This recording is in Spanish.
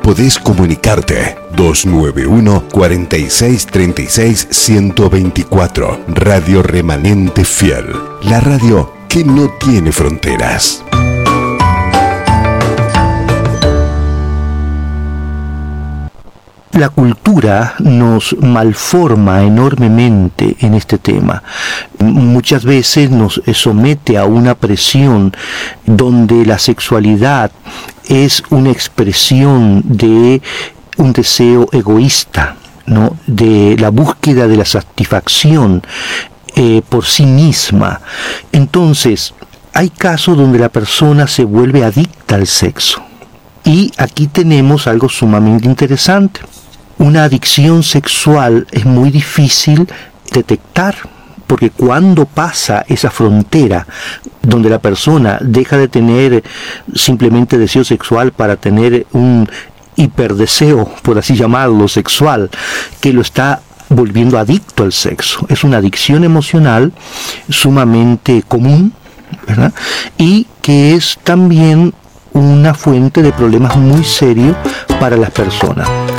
podés comunicarte. 291 46 36 124. Radio Remanente Fiel. La radio que no tiene fronteras. La cultura nos malforma enormemente en este tema. Muchas veces nos somete a una presión donde la sexualidad es una expresión de un deseo egoísta, ¿no? De la búsqueda de la satisfacción por sí misma. Entonces, hay casos donde la persona se vuelve adicta al sexo. Y aquí tenemos algo sumamente interesante. Una adicción sexual es muy difícil detectar, porque cuando pasa esa frontera donde la persona deja de tener simplemente deseo sexual para tener un hiperdeseo, por así llamarlo, sexual, que lo está volviendo adicto al sexo. Es una adicción emocional sumamente común, ¿verdad? Y que es también una fuente de problemas muy serios para las personas.